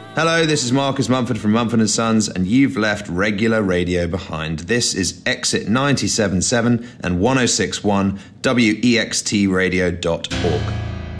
Hello, this is Marcus Mumford from Mumford & Sons, and you've left regular radio behind. This is Exit 97.7 and 106.1 WEXTradio.org.